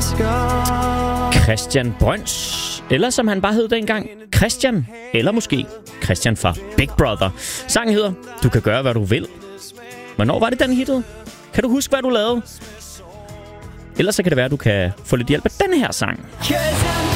Christian Brøns, eller som han bare hed dengang, Christian, eller måske Christian fra Big Brother. Sangen hedder Du kan gøre, hvad du vil. Hvornår var det, den hittede? Kan du huske, hvad du lavede? Ellers så kan det være, at du kan få lidt hjælp af denne her sang.